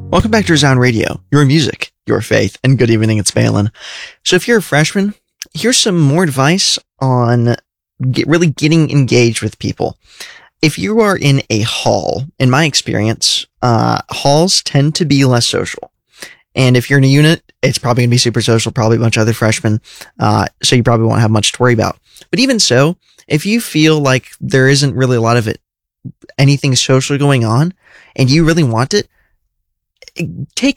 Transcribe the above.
Welcome back to Resound Radio, your music, your faith, and good evening, it's Balin. So if you're a freshman, here's some more advice on really getting engaged with people. If you are in a hall, in my experience, halls tend to be less social. And if you're in a unit, it's probably going to be super social, probably a bunch of other freshmen, so you probably won't have much to worry about. But even so, if you feel like there isn't really a lot of anything social going on, and you really want it, take